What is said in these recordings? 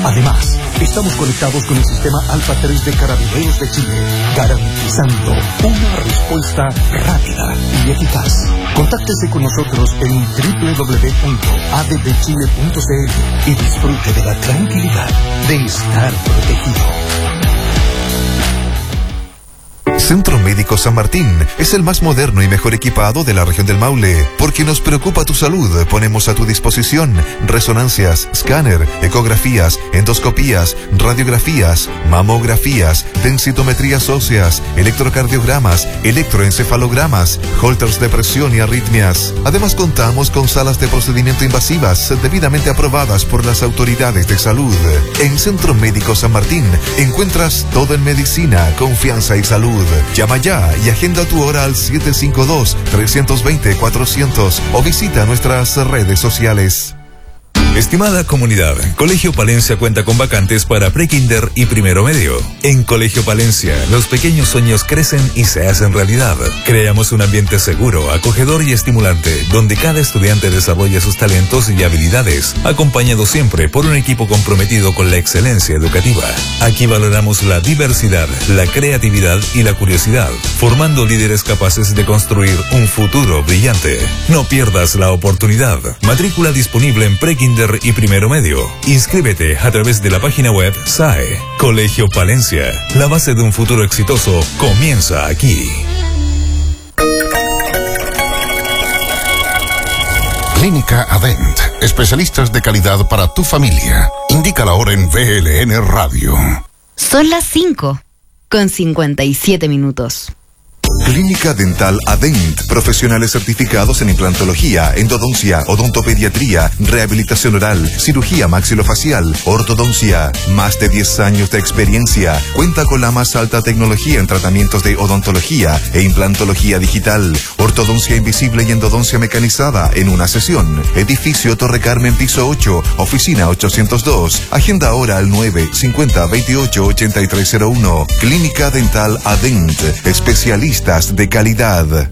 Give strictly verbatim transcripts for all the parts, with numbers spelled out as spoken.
Además, estamos conectados con el sistema Alfa tres de Carabineros de Chile, garantizando una respuesta rápida y eficaz. Contáctese con nosotros en doble u doble u doble u punto a d b chile punto c l y disfrute de la tranquilidad de estar protegido. Centro Médico San Martín es el más moderno y mejor equipado de la región del Maule. Porque nos preocupa tu salud, ponemos a tu disposición resonancias, escáner, ecografías, endoscopías, radiografías, mamografías, densitometrías óseas, electrocardiogramas, electroencefalogramas, holters de presión y arritmias. Además contamos con salas de procedimiento invasivas debidamente aprobadas por las autoridades de salud. En Centro Médico San Martín encuentras todo en medicina, confianza y salud. Llama ya y agenda tu hora al siete cinco dos, tres dos cero, cuatrocientos o visita nuestras redes sociales. Estimada comunidad, Colegio Palencia cuenta con vacantes para prekinder y primero medio. En Colegio Palencia, los pequeños sueños crecen y se hacen realidad. Creamos un ambiente seguro, acogedor y estimulante, donde cada estudiante desarrolla sus talentos y habilidades, acompañado siempre por un equipo comprometido con la excelencia educativa. Aquí valoramos la diversidad, la creatividad y la curiosidad, formando líderes capaces de construir un futuro brillante. No pierdas la oportunidad. Matrícula disponible en prekinder y primero medio. Inscríbete a través de la página web S A E. Colegio Palencia. La base de un futuro exitoso comienza aquí. Clínica Adent. Especialistas de calidad para tu familia. Indica la hora en V L N Radio. Son las cinco con cincuenta y siete minutos. Clínica Dental Adent, profesionales certificados en implantología, endodoncia, odontopediatría, rehabilitación oral, cirugía maxilofacial, ortodoncia. Más de diez años de experiencia. Cuenta con la más alta tecnología en tratamientos de odontología e implantología digital, ortodoncia invisible y endodoncia mecanizada en una sesión. Edificio Torre Carmen, piso ocho, oficina ochocientos dos. Agenda ahora al nueve cincuenta veintiocho ochenta y tres cero uno. Clínica Dental Adent, especialistas de calidad.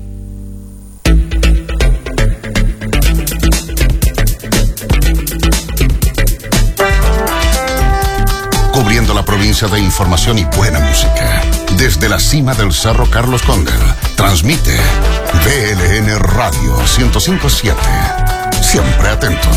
Cubriendo la provincia de información y buena música. Desde la cima del Cerro Carlos Cóndel, transmite V L N Radio ciento cinco punto siete. Siempre atentos.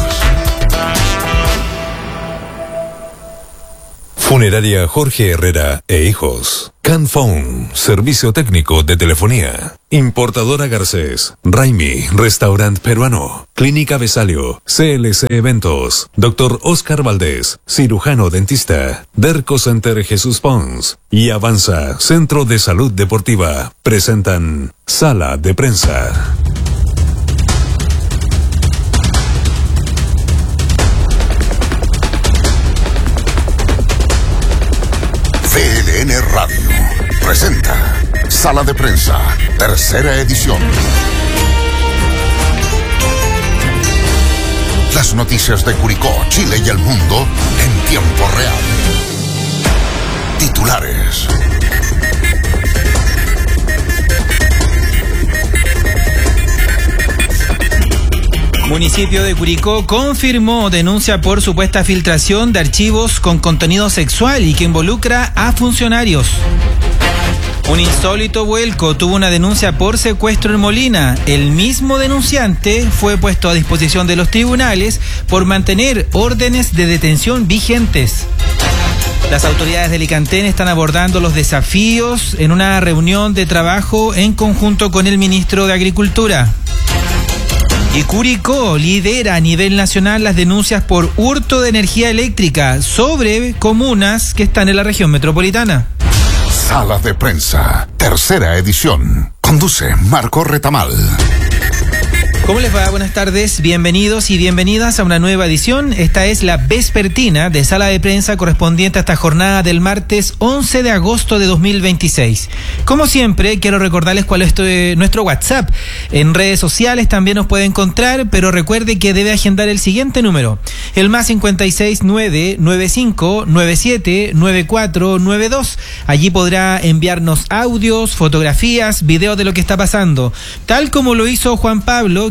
Funeraria Jorge Herrera e Hijos. Canphone, servicio técnico de telefonía. Importadora Garcés. Raimi, restaurante peruano. Clínica Besalio. C L C Eventos. Doctor Oscar Valdés, cirujano dentista. Derco Center Jesús Pons. Y Avanza, Centro de Salud Deportiva. Presentan Sala de Prensa. V L N Radio presenta Sala de Prensa, tercera edición. Las noticias de Curicó, Chile y el mundo en tiempo real. Titulares. Municipio de Curicó confirmó denuncia por supuesta filtración de archivos con contenido sexual y que involucra a funcionarios. Un insólito vuelco tuvo una denuncia por secuestro en Molina. El mismo denunciante fue puesto a disposición de los tribunales por mantener órdenes de detención vigentes. Las autoridades de Alicantén están abordando los desafíos en una reunión de trabajo en conjunto con el ministro de Agricultura. Y Curicó lidera a nivel nacional las denuncias por hurto de energía eléctrica sobre comunas que están en la región metropolitana. Sala de Prensa, tercera edición. Conduce Marco Retamal. ¿Cómo les va? Buenas tardes, bienvenidos y bienvenidas a una nueva edición. Esta es la vespertina de Sala de Prensa correspondiente a esta jornada del martes once de agosto de dos mil veintiséis. Como siempre, quiero recordarles cuál es nuestro WhatsApp. En redes sociales también nos puede encontrar, pero recuerde que debe agendar el siguiente número, el más cincuenta y seis nueve nueve cinco nueve siete nueve cuatro nueve dos. Allí podrá enviarnos audios, fotografías, videos de lo que está pasando, tal como lo hizo Juan Pablo,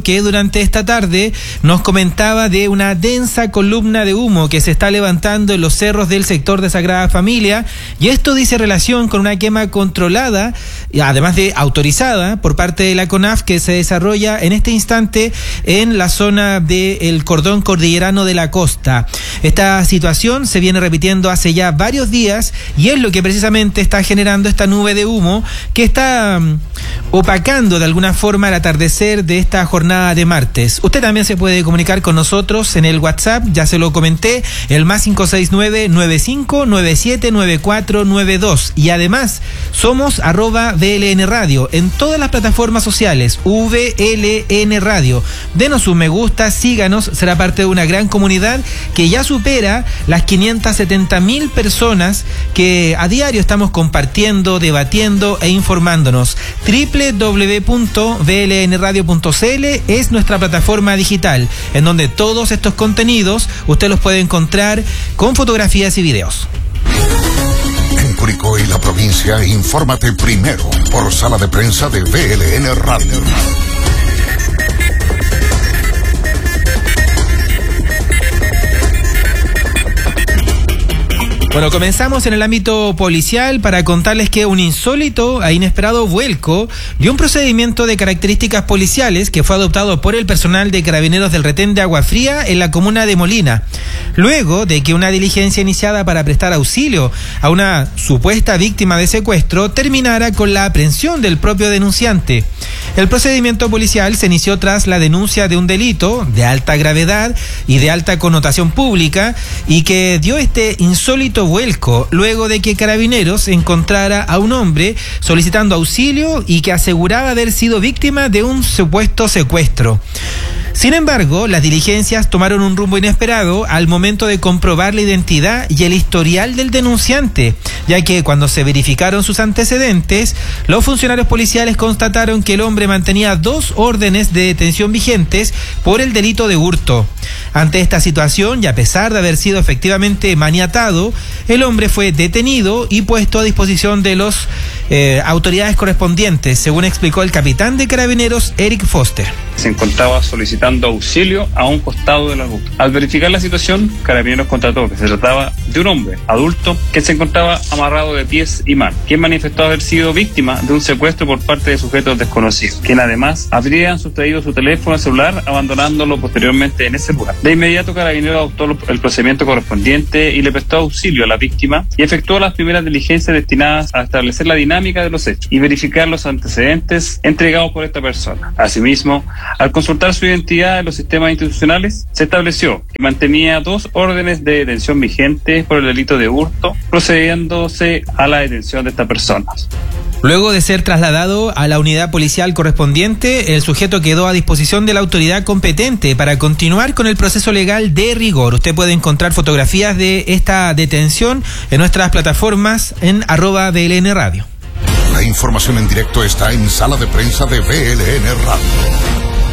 Radio, que durante esta tarde nos comentaba de una densa columna de humo que se está levantando en los cerros del sector de Sagrada Familia, y esto dice relación con una quema controlada, además de autorizada por parte de la CONAF, que se desarrolla en este instante en la zona del cordón cordillerano de la costa. Esta situación se viene repitiendo hace ya varios días y es lo que precisamente está generando esta nube de humo que está um, opacando de alguna forma el atardecer de esta jornada de martes. Usted también se puede comunicar con nosotros en el WhatsApp, ya se lo comenté, el más cinco seis nueve, nueve cinco nueve siete, nueve cuatro nueve dos, y además somos arroba V L N Radio en todas las plataformas sociales, V L N Radio. Denos un me gusta, síganos, será parte de una gran comunidad que ya supera las quinientas setenta mil personas que a diario estamos compartiendo, debatiendo e informándonos. doble u doble u doble u punto v l n radio punto c l es nuestra plataforma digital, en donde todos estos contenidos usted los puede encontrar con fotografías y videos. En Curicó y la provincia, infórmate primero por sala de prensa de V L N Radio. Bueno, comenzamos en el ámbito policial para contarles que un insólito e inesperado vuelco dio un procedimiento de características policiales que fue adoptado por el personal de Carabineros del Retén de Agua Fría en la comuna de Molina, luego de que una diligencia iniciada para prestar auxilio a una supuesta víctima de secuestro terminara con la aprehensión del propio denunciante. El procedimiento policial se inició tras la denuncia de un delito de alta gravedad y de alta connotación pública y que dio este insólito vuelco luego de que Carabineros encontrara a un hombre solicitando auxilio y que aseguraba haber sido víctima de un supuesto secuestro. Sin embargo, las diligencias tomaron un rumbo inesperado al momento de comprobar la identidad y el historial del denunciante, ya que cuando se verificaron sus antecedentes, los funcionarios policiales constataron que el hombre mantenía dos órdenes de detención vigentes por el delito de hurto. Ante esta situación, y a pesar de haber sido efectivamente maniatado, el hombre fue detenido y puesto a disposición de las eh, autoridades correspondientes, según explicó el capitán de Carabineros, Eric Foster. Se encontraba solicitando auxilio a un costado de la ruta. Al verificar la situación, Carabineros constató que se trataba de un hombre adulto que se encontraba amarrado de pies y manos, quien manifestó haber sido víctima de un secuestro por parte de sujetos desconocidos, quien además habrían sustraído su teléfono celular abandonándolo posteriormente en ese lugar. De inmediato, Carabineros adoptó el procedimiento correspondiente y le prestó auxilio a la víctima y efectuó las primeras diligencias destinadas a establecer la dinámica de los hechos y verificar los antecedentes entregados por esta persona. Asimismo, al consultar su identidad en los sistemas institucionales, se estableció que mantenía dos órdenes de detención vigentes por el delito de hurto, procediéndose a la detención de estas personas. Luego de ser trasladado a la unidad policial correspondiente, el sujeto quedó a disposición de la autoridad competente para continuar con el proceso legal de rigor. Usted puede encontrar fotografías de esta detención en nuestras plataformas en arroba V L N Radio. La información en directo está en sala de prensa de V L N Radio.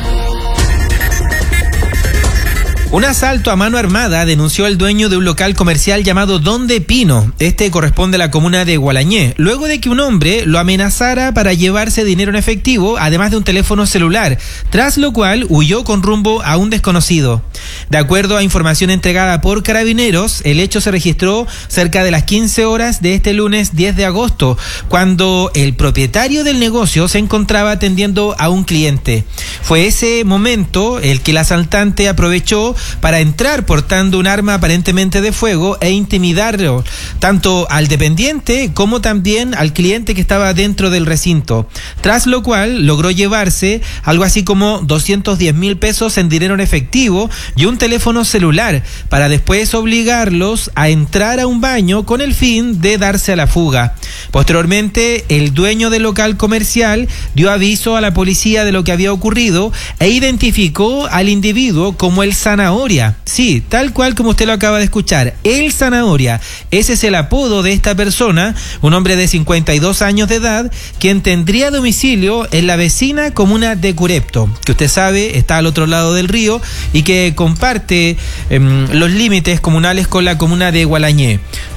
Un asalto a mano armada denunció el dueño de un local comercial llamado Donde Pino. Este corresponde a la comuna de Gualañé, luego de que un hombre lo amenazara para llevarse dinero en efectivo, además de un teléfono celular, tras lo cual huyó con rumbo a un desconocido. De acuerdo a información entregada por Carabineros, el hecho se registró cerca de las quince horas de este lunes diez de agosto, cuando el propietario del negocio se encontraba atendiendo a un cliente. Fue ese momento el que el asaltante aprovechó para entrar portando un arma aparentemente de fuego e intimidarlo, tanto al dependiente como también al cliente que estaba dentro del recinto, tras lo cual logró llevarse algo así como doscientos diez mil pesos en dinero en efectivo y un teléfono celular, para después obligarlos a entrar a un baño con el fin de darse a la fuga. Posteriormente, el dueño del local comercial dio aviso a la policía de lo que había ocurrido e identificó al individuo como el Zanahoria. Sí, tal cual como usted lo acaba de escuchar, el Zanahoria. Ese es el apodo de esta persona, un hombre de cincuenta y dos años de edad, quien tendría domicilio en la vecina comuna de Curepto, que usted sabe está al otro lado del río y que comparte eh, los límites comunales con la comuna de Gualañé.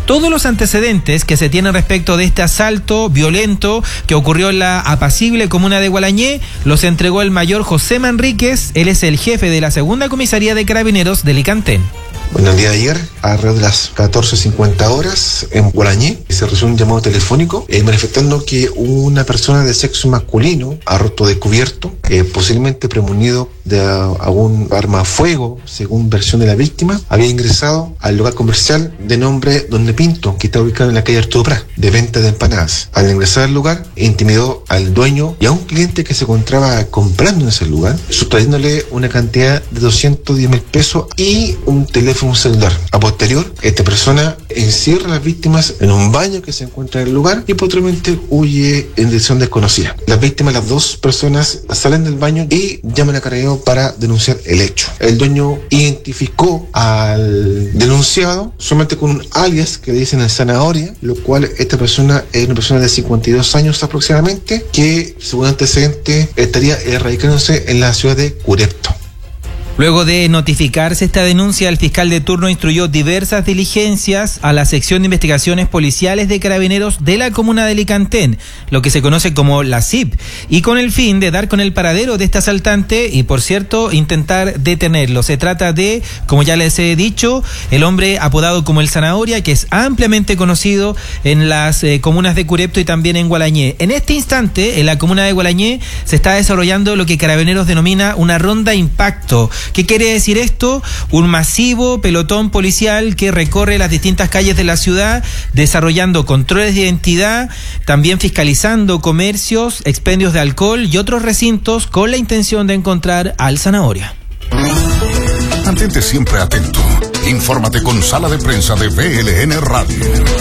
Todos los antecedentes que se tienen respecto de este asalto violento que ocurrió en la apacible comuna de Gualañé los entregó el mayor José Manríquez. Él es el jefe de la segunda comisaría de Carabineros de Licantén. Bueno, el día de ayer, alrededor de las catorce cincuenta horas, en Gualañé, se recibió un llamado telefónico eh, manifestando que una persona de sexo masculino, a rostro descubierto, eh, posiblemente premunido de algún arma a fuego, según versión de la víctima, había ingresado al lugar comercial de nombre Donde Pinto, que está ubicado en la calle Arturo Prat, de venta de empanadas. Al ingresar al lugar, intimidó al dueño y a un cliente que se encontraba comprando en ese lugar, sustrayéndole una cantidad de doscientos diez mil pesos y un teléfono celular. A posterior, esta persona encierra a las víctimas en un baño que se encuentra en el lugar y posteriormente huye en dirección desconocida. Las víctimas, las dos personas, salen del baño y llaman a Carabineros para denunciar el hecho. El dueño identificó al denunciado solamente con un alias que le dicen el Zanahoria, lo cual esta persona es una persona de cincuenta y dos años aproximadamente, que según antecedente estaría radicándose en la ciudad de Curepto. Luego de notificarse esta denuncia, el fiscal de turno instruyó diversas diligencias a la sección de investigaciones policiales de Carabineros de la comuna de Licantén, lo que se conoce como la C I P, y con el fin de dar con el paradero de este asaltante y, por cierto, intentar detenerlo. Se trata de, como ya les he dicho, el hombre apodado como el Zanahoria, que es ampliamente conocido en las eh, comunas de Curepto y también en Gualañé. En este instante, en la comuna de Gualañé, se está desarrollando lo que Carabineros denomina una ronda impacto. ¿Qué quiere decir esto? Un masivo pelotón policial que recorre las distintas calles de la ciudad, desarrollando controles de identidad, también fiscalizando comercios, expendios de alcohol y otros recintos con la intención de encontrar al Zanahoria. Mantente siempre atento. Infórmate con Sala de Prensa de V L N Radio.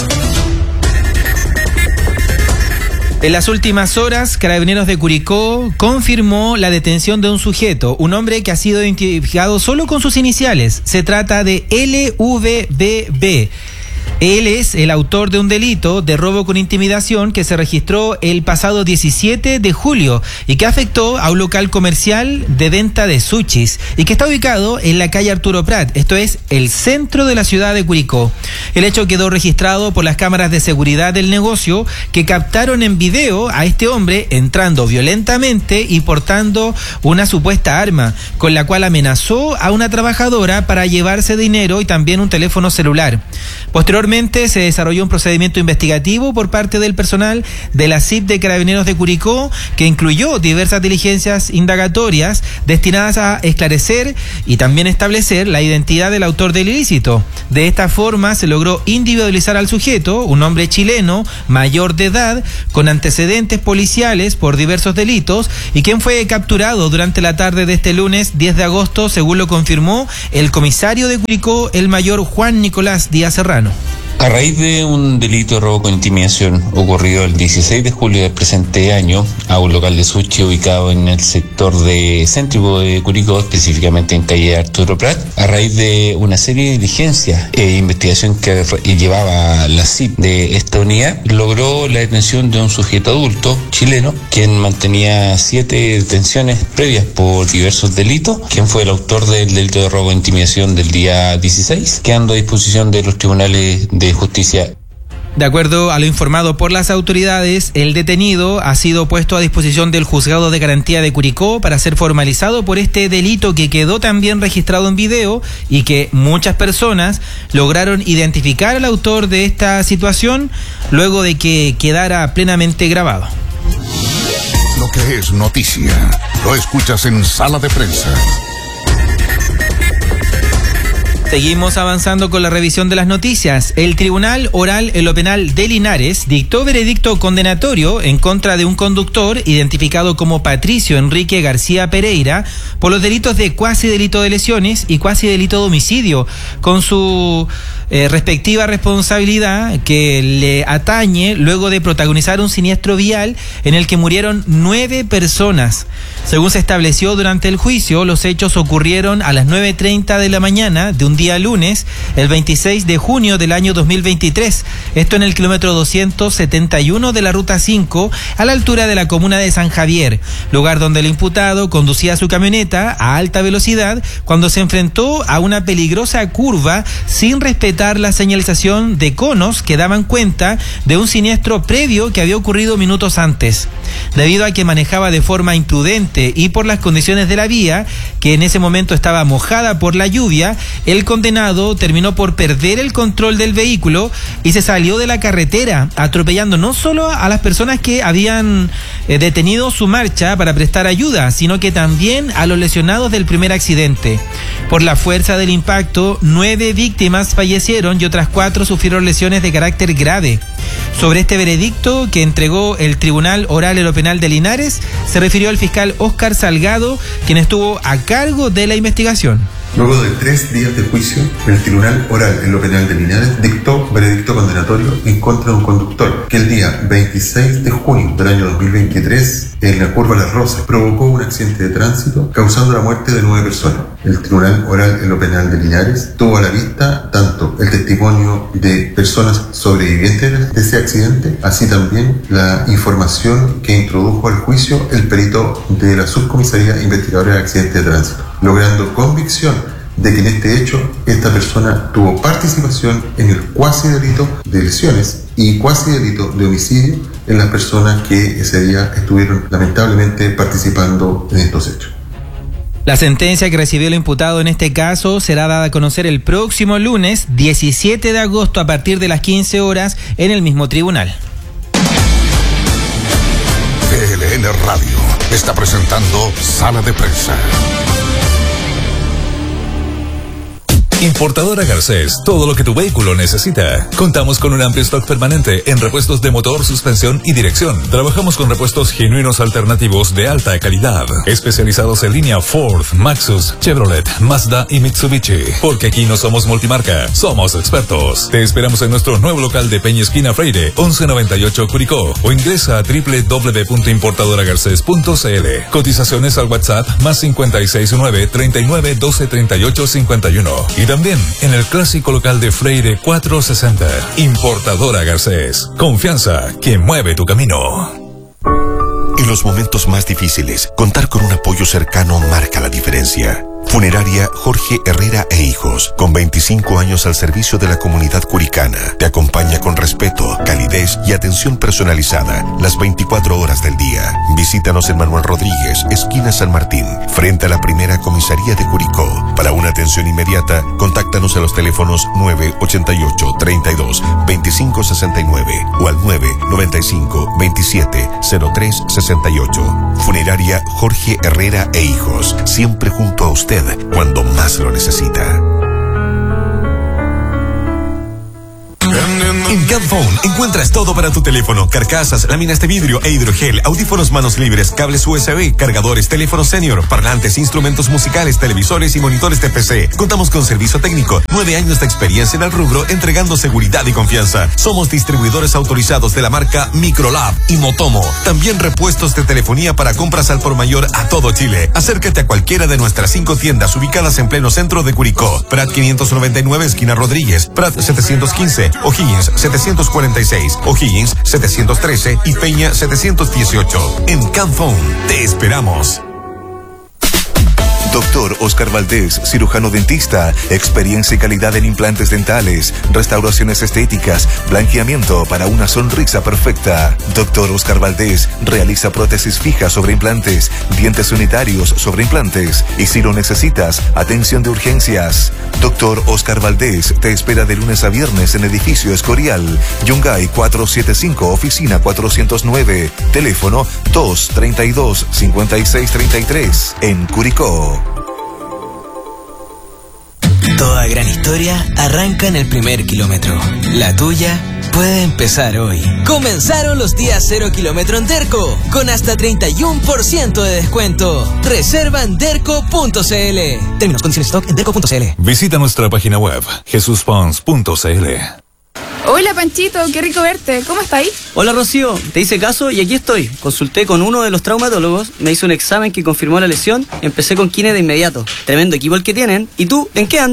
En las últimas horas, Carabineros de Curicó confirmó la detención de un sujeto, un hombre que ha sido identificado solo con sus iniciales. Se trata de L V B B. Él es el autor de un delito de robo con intimidación que se registró el pasado diecisiete de julio y que afectó a un local comercial de venta de sushis y que está ubicado en la calle Arturo Prat, esto es el centro de la ciudad de Curicó. El hecho quedó registrado por las cámaras de seguridad del negocio, que captaron en video a este hombre entrando violentamente y portando una supuesta arma, con la cual amenazó a una trabajadora para llevarse dinero y también un teléfono celular. Posteriormente se desarrolló un procedimiento investigativo por parte del personal de la C I P de Carabineros de Curicó, que incluyó diversas diligencias indagatorias destinadas a esclarecer y también establecer la identidad del autor del ilícito. De esta forma se logró individualizar al sujeto, un hombre chileno mayor de edad con antecedentes policiales por diversos delitos y quien fue capturado durante la tarde de este lunes diez de agosto, según lo confirmó el comisario de Curicó, el mayor Juan Nicolás Díaz Serrano. A raíz de un delito de robo con intimidación ocurrido el dieciséis de julio del presente año a un local de sushi ubicado en el sector de céntrico de Curicó, específicamente en calle Arturo Prat, a raíz de una serie de diligencias e investigación que llevaba la C I P de esta unidad, logró la detención de un sujeto adulto chileno quien mantenía siete detenciones previas por diversos delitos, quien fue el autor del delito de robo con intimidación del día dieciséis, quedando a disposición de los tribunales de justicia. De acuerdo a lo informado por las autoridades, el detenido ha sido puesto a disposición del Juzgado de Garantía de Curicó para ser formalizado por este delito que quedó también registrado en video y que muchas personas lograron identificar al autor de esta situación luego de que quedara plenamente grabado. Lo que es noticia, lo escuchas en Sala de Prensa. Seguimos avanzando con la revisión de las noticias. El Tribunal Oral en lo Penal de Linares dictó veredicto condenatorio en contra de un conductor identificado como Patricio Enrique García Pereira por los delitos de cuasi delito de lesiones y cuasi delito de homicidio, con su eh, respectiva responsabilidad que le atañe luego de protagonizar un siniestro vial en el que murieron nueve personas. Según se estableció durante el juicio, los hechos ocurrieron a las nueve treinta de la mañana de un día día lunes, el veintiséis de junio del año dos mil veintitrés. Esto en el kilómetro doscientos setenta y uno de la ruta cinco, a la altura de la comuna de San Javier, lugar donde el imputado conducía su camioneta a alta velocidad cuando se enfrentó a una peligrosa curva sin respetar la señalización de conos que daban cuenta de un siniestro previo que había ocurrido minutos antes. Debido a que manejaba de forma imprudente y por las condiciones de la vía, que en ese momento estaba mojada por la lluvia, el condenado terminó por perder el control del vehículo y se salió de la carretera, atropellando no solo a las personas que habían eh, detenido su marcha para prestar ayuda, sino que también a los lesionados del primer accidente. Por la fuerza del impacto, nueve víctimas fallecieron y otras cuatro sufrieron lesiones de carácter grave. Sobre este veredicto que entregó el Tribunal Oral en lo Penal de Linares, se refirió el fiscal Óscar Salgado, quien estuvo a cargo de la investigación. Luego de tres días de juicio, el Tribunal Oral en lo Penal de Linares dictó veredicto condenatorio en contra de un conductor que el día veintiséis de junio del año dos mil veintitrés, en la curva Las Rosas, provocó un accidente de tránsito causando la muerte de nueve personas. El Tribunal Oral en lo Penal de Linares tuvo a la vista tanto el testimonio de personas sobrevivientes de ese accidente, así también la información que introdujo al juicio el perito de la Subcomisaría Investigadora de Accidentes de Tránsito, logrando convicción de que en este hecho esta persona tuvo participación en el cuasi delito de lesiones y cuasi delito de homicidio en las personas que ese día estuvieron lamentablemente participando en estos hechos. La sentencia que recibió el imputado en este caso será dada a conocer el próximo lunes diecisiete de agosto a partir de las quince horas en el mismo tribunal. P L N Radio está presentando Sala de Prensa. Importadora Garcés, todo lo que tu vehículo necesita. Contamos con un amplio stock permanente en repuestos de motor, suspensión y dirección. Trabajamos con repuestos genuinos alternativos de alta calidad, especializados en línea Ford, Maxus, Chevrolet, Mazda y Mitsubishi. Porque aquí no somos multimarca, somos expertos. Te esperamos en nuestro nuevo local de Peña Esquina Freire, once noventa y ocho Curicó, o ingresa a doble u doble u doble u punto importadora garcés punto c l. Cotizaciones al WhatsApp más cincuenta y seis nueve, treinta y nueve, doce, treinta y ocho, cincuenta y uno. Y también en el clásico local de Freire cuatrocientos sesenta. Importadora Garcés. Confianza que mueve tu camino. En los momentos más difíciles, contar con un apoyo cercano marca la diferencia. Funeraria Jorge Herrera e Hijos, con veinticinco años al servicio de la comunidad curicana, te acompaña con respeto, calidez y atención personalizada las veinticuatro horas del día. Visítanos en Manuel Rodríguez, esquina San Martín, frente a la primera comisaría de Curicó. Para una atención inmediata, contáctanos a los teléfonos nueve ochenta y ocho, treinta y dos, veinticinco sesenta y nueve o al nueve noventa y cinco, veintisiete, cero tres sesenta y ocho. Funeraria Jorge Herrera e Hijos, siempre junto a usted cuando más lo necesita. En Camphone encuentras todo para tu teléfono: carcasas, láminas de vidrio e hidrogel, audífonos manos libres, cables U S B, cargadores, teléfonos senior, parlantes, instrumentos musicales, televisores y monitores de P C. Contamos con servicio técnico, nueve años de experiencia en el rubro, entregando seguridad y confianza. Somos distribuidores autorizados de la marca Microlab y Motomo. También repuestos de telefonía para compras al por mayor a todo Chile. Acércate a cualquiera de nuestras cinco tiendas ubicadas en pleno centro de Curicó: Prat quinientos noventa y nueve, esquina Rodríguez; Prat setecientos quince, O'Higgins setecientos cuarenta y seis, O'Higgins setecientos trece y Peña setecientos dieciocho. En Camphone te esperamos. Doctor Oscar Valdés, cirujano dentista, experiencia y calidad en implantes dentales, restauraciones estéticas, blanqueamiento para una sonrisa perfecta. Doctor Oscar Valdés realiza prótesis fijas sobre implantes, dientes unitarios sobre implantes y, si lo necesitas, atención de urgencias. Doctor Oscar Valdés te espera de lunes a viernes en edificio Escorial, Yungay cuatrocientos setenta y cinco, oficina cuatrocientos nueve, teléfono dos treinta y dos, cincuenta y seis treinta y tres, en Curicó. Toda gran historia arranca en el primer kilómetro. La tuya puede empezar hoy. Comenzaron los días cero kilómetro en Derco, con hasta treinta y uno por ciento de descuento. Reserva en derco punto c l. Términos, condiciones, stock en derco punto c l. Visita nuestra página web jesus pons punto c l. Hola Panchito, qué rico verte. ¿Cómo estáis? Hola Rocío, te hice caso y aquí estoy. Consulté con uno de los traumatólogos, me hizo un examen que confirmó la lesión y empecé con kine de inmediato. Tremendo equipo el que tienen. ¿Y tú, en qué andas?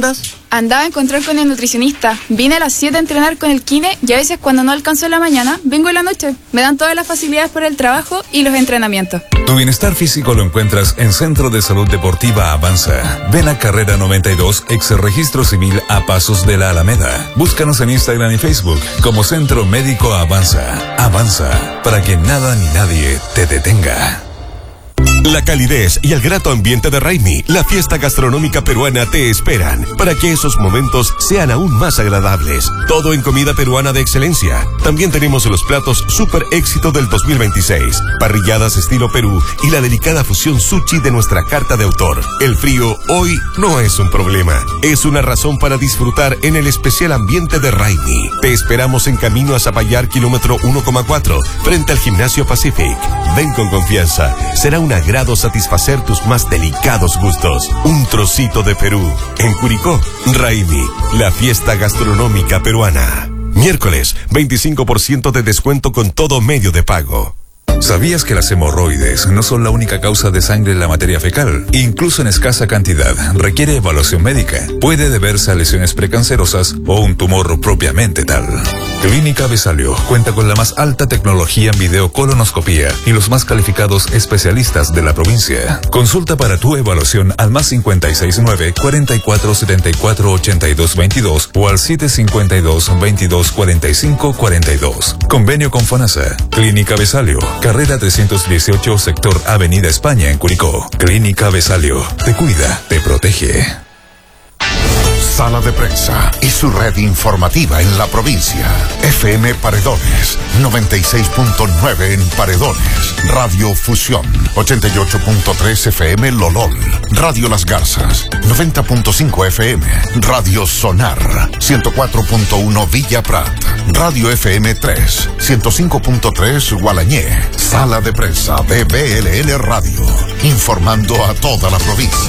Andaba a encontrar con el nutricionista. Vine a las siete a entrenar con el kine y a veces cuando no alcanzo en la mañana, vengo en la noche. Me dan todas las facilidades para el trabajo y los entrenamientos. Tu bienestar físico lo encuentras en Centro de Salud Deportiva Avanza. Ven a Carrera noventa y dos, ex Registro Civil a pasos de la Alameda. Búscanos en Instagram y Facebook como Centro Médico Avanza. Avanza, para que nada ni nadie te detenga. La calidez y el grato ambiente de Raimi, la fiesta gastronómica peruana, te esperan para que esos momentos sean aún más agradables. Todo en comida peruana de excelencia. También tenemos los platos super éxito del dos mil veintiséis, parrilladas estilo Perú y la delicada fusión sushi de nuestra carta de autor. El frío hoy no es un problema, es una razón para disfrutar en el especial ambiente de Raimi. Te esperamos en camino a Zapallar, kilómetro uno coma cuatro, frente al Gimnasio Pacific. Ven con confianza, será un agrado satisfacer tus más delicados gustos. Un trocito de Perú. En Curicó, Raimi, la fiesta gastronómica peruana. Miércoles, veinticinco por ciento de descuento con todo medio de pago. ¿Sabías que las hemorroides no son la única causa de sangre en la materia fecal? Incluso en escasa cantidad, requiere evaluación médica. Puede deberse a lesiones precancerosas o un tumor propiamente tal. Clínica Besalio cuenta con la más alta tecnología en videocolonoscopía y los más calificados especialistas de la provincia. Consulta para tu evaluación al más cincuenta y seis nueve, cuarenta y cuatro setenta y cuatro ochenta y dos veintidós o al siete cincuenta y dos, veintidós cuarenta y cinco cuarenta y dos. Convenio con FONASA. Clínica Besalio. Carrera trescientos dieciocho, sector Avenida España en Curicó. Clínica Besalio. Te cuida, te protege. Sala de Prensa y su red informativa en la provincia. F M Paredones, noventa y seis punto nueve en Paredones. Radio Fusión, ochenta y ocho punto tres F M Lolol. Radio Las Garzas, noventa punto cinco F M. Radio Sonar, ciento cuatro punto uno Villa Prat. Radio F M tres, ciento cinco punto tres Gualañé. Sala de Prensa de B L N Radio, informando a toda la provincia.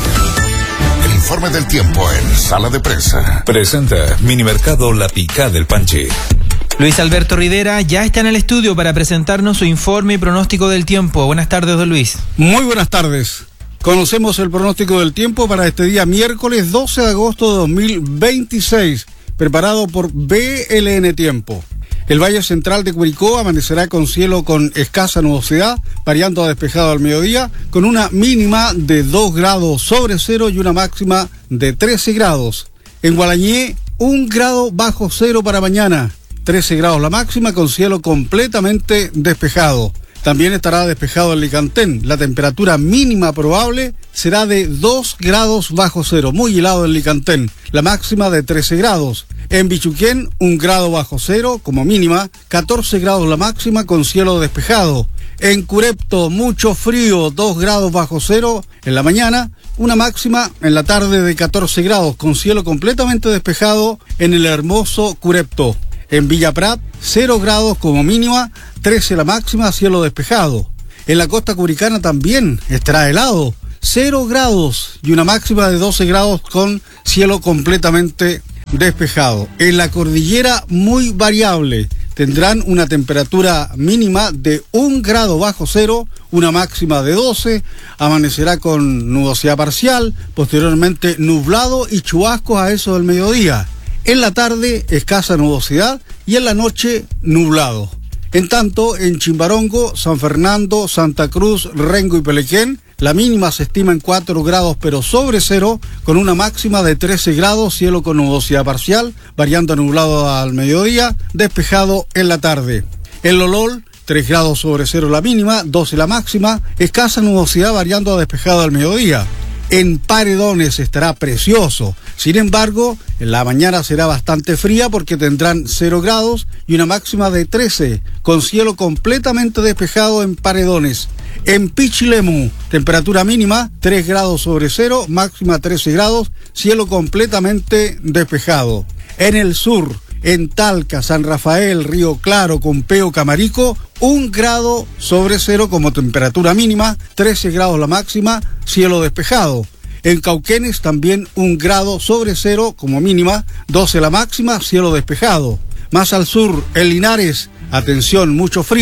El informe del tiempo en Sala de Prensa. Presenta Minimercado La Picá del Panche. Luis Alberto Rivera ya está en el estudio para presentarnos su informe y pronóstico del tiempo. Buenas tardes, don Luis. Muy buenas tardes. Conocemos el pronóstico del tiempo para este día miércoles doce de agosto de dos mil veintiséis, preparado por B L N Tiempo. El Valle Central de Curicó amanecerá con cielo con escasa nubosidad, variando a despejado al mediodía, con una mínima de dos grados sobre cero y una máxima de trece grados. En Gualañé, un grado bajo cero para mañana, trece grados la máxima con cielo completamente despejado. También estará despejado en Licantén. La temperatura mínima probable será de dos grados bajo cero, muy helado en Licantén. La máxima de trece grados. En Bichuquén, un grado bajo cero como mínima, catorce grados la máxima con cielo despejado. En Curepto, mucho frío, dos grados bajo cero en la mañana, una máxima en la tarde de catorce grados con cielo completamente despejado en el hermoso Curepto. En Villa Prat, cero grados como mínima, trece la máxima, cielo despejado. En la costa curicana también estará helado, cero grados y una máxima de doce grados con cielo completamente despejado. En la cordillera muy variable, tendrán una temperatura mínima de un grado bajo cero, una máxima de doce, amanecerá con nubosidad parcial, posteriormente nublado y chubascos a eso del mediodía. En la tarde, escasa nubosidad y en la noche, nublado. En tanto, en Chimbarongo, San Fernando, Santa Cruz, Rengo y Pelequén, la mínima se estima en cuatro grados pero sobre cero, con una máxima de trece grados, cielo con nubosidad parcial, variando a nublado al mediodía, despejado en la tarde. En Lolol, tres grados sobre cero la mínima, doce la máxima, escasa nubosidad variando a despejado al mediodía. En Paredones estará precioso. Sin embargo, en la mañana será bastante fría porque tendrán cero grados y una máxima de trece, con cielo completamente despejado en Paredones. En Pichilemu, temperatura mínima tres grados sobre cero, máxima trece grados, cielo completamente despejado. En el sur, en Talca, San Rafael, Río Claro, Compeo, Camarico, un grado sobre cero como temperatura mínima, trece grados la máxima, cielo despejado. En Cauquenes también un grado sobre cero como mínima, doce la máxima, cielo despejado. Más al sur, en Linares, atención, mucho frío,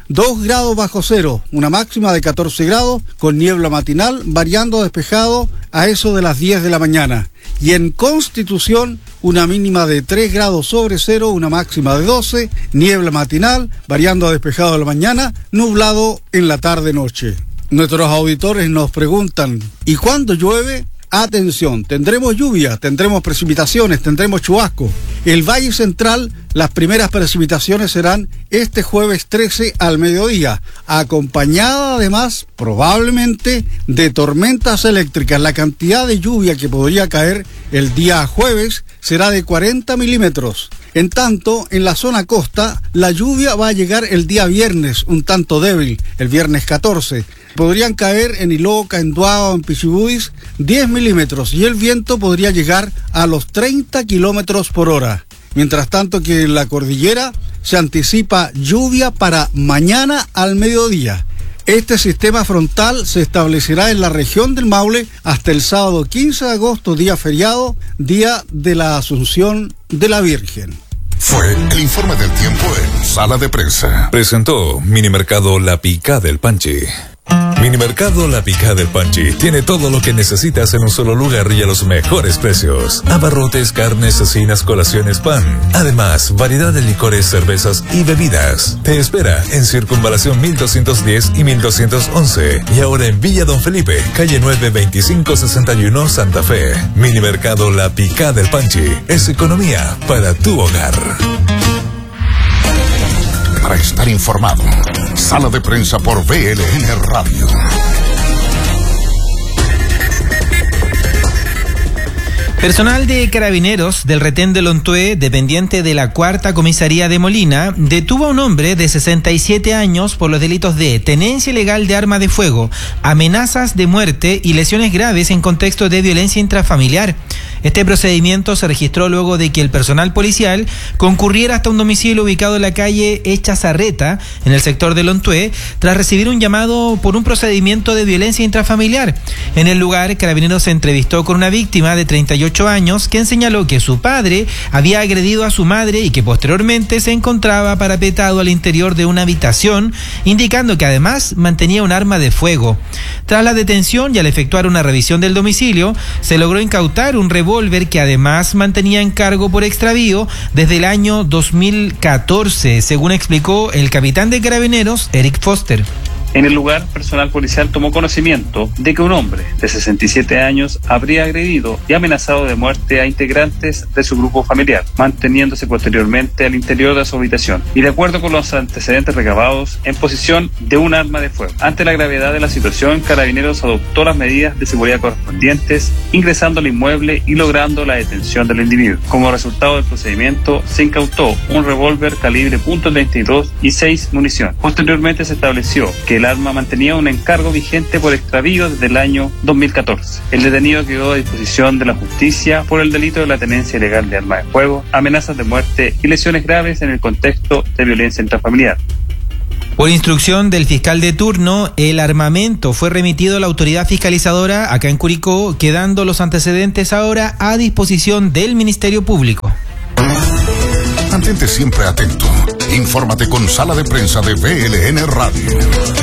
dos grados bajo cero, una máxima de catorce grados, con niebla matinal, variando a despejado a eso de las diez de la mañana. Y en Constitución, una mínima de tres grados sobre cero, una máxima de doce, niebla matinal, variando a despejado a la mañana, nublado en la tarde-noche. Nuestros auditores nos preguntan, ¿y cuándo llueve? Atención, tendremos lluvia, tendremos precipitaciones, tendremos chubasco. El Valle Central, las primeras precipitaciones serán este jueves trece al mediodía, acompañada además probablemente de tormentas eléctricas. La cantidad de lluvia que podría caer el día jueves será de cuarenta milímetros. En tanto, en la zona costa, la lluvia va a llegar el día viernes, un tanto débil, el viernes catorce. Podrían caer en Iloca, en Duaga o en Pichibudis diez milímetros y el viento podría llegar a los treinta kilómetros por hora. Mientras tanto que en la cordillera se anticipa lluvia para mañana al mediodía. Este sistema frontal se establecerá en la región del Maule hasta el sábado quince de agosto, día feriado, día de la Asunción de la Virgen. Fue el informe del tiempo en Sala de Prensa. Presentó Minimercado La Picá del Panchi. Minimercado La Picá del Panchi tiene todo lo que necesitas en un solo lugar y a los mejores precios. Abarrotes, carnes, cecinas, colaciones, pan. Además, variedad de licores, cervezas y bebidas. Te espera en Circunvalación mil doscientos diez y mil doscientos once. Y ahora en Villa Don Felipe, calle nueve veinticinco sesenta y uno, Santa Fe. Minimercado La Picá del Panchi es economía para tu hogar. Para estar informado, Sala de Prensa por V L N Radio. Personal de Carabineros del retén de Lontué, dependiente de la cuarta comisaría de Molina, detuvo a un hombre de sesenta y siete años por los delitos de tenencia ilegal de arma de fuego, amenazas de muerte y lesiones graves en contexto de violencia intrafamiliar. Este procedimiento se registró luego de que el personal policial concurriera hasta un domicilio ubicado en la calle Echazarreta, en el sector de Lontué, tras recibir un llamado por un procedimiento de violencia intrafamiliar. En el lugar, Carabineros se entrevistó con una víctima de treinta y ocho años, quien señaló que su padre había agredido a su madre y que posteriormente se encontraba parapetado al interior de una habitación, indicando que además mantenía un arma de fuego. Tras la detención y al efectuar una revisión del domicilio, se logró incautar un revólver que además mantenía en cargo por extravío desde el año dos mil catorce, según explicó el capitán de Carabineros, Eric Foster. En el lugar, personal policial tomó conocimiento de que un hombre de sesenta y siete años habría agredido y amenazado de muerte a integrantes de su grupo familiar, manteniéndose posteriormente al interior de su habitación y, de acuerdo con los antecedentes recabados, en posesión de un arma de fuego. Ante la gravedad de la situación, Carabineros adoptó las medidas de seguridad correspondientes, ingresando al inmueble y logrando la detención del individuo. Como resultado del procedimiento, se incautó un revólver calibre punto treinta y dos y seis municiones. Posteriormente se estableció que el El arma mantenía un encargo vigente por extravío desde el año dos mil catorce. El detenido quedó a disposición de la justicia por el delito de la tenencia ilegal de arma de fuego, amenazas de muerte y lesiones graves en el contexto de violencia intrafamiliar. Por instrucción del fiscal de turno, el armamento fue remitido a la autoridad fiscalizadora acá en Curicó, quedando los antecedentes ahora a disposición del Ministerio Público. Mantente siempre atento. Infórmate con Sala de Prensa de V L N Radio.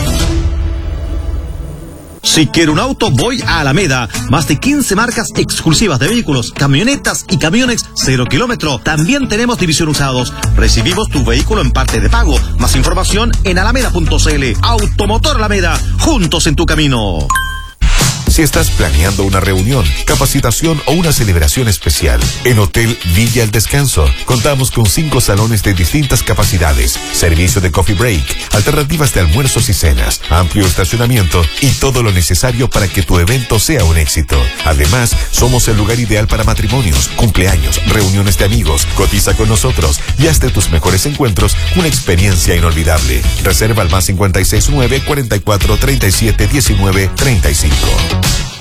Si quiero un auto, voy a Alameda. Más de quince marcas exclusivas de vehículos, camionetas y camiones cero kilómetro. También tenemos división usados. Recibimos tu vehículo en parte de pago. Más información en alameda punto c l. Automotor Alameda, juntos en tu camino. Si estás planeando una reunión, capacitación o una celebración especial, en Hotel Villa El Descanso contamos con cinco salones de distintas capacidades, servicio de coffee break, alternativas de almuerzos y cenas, amplio estacionamiento y todo lo necesario para que tu evento sea un éxito. Además, somos el lugar ideal para matrimonios, cumpleaños, reuniones de amigos. Cotiza con nosotros y haz de tus mejores encuentros una experiencia inolvidable. Reserva al más cincuenta y seis nueve, cuarenta y cuatro, treinta y siete, diecinueve, treinta y cinco.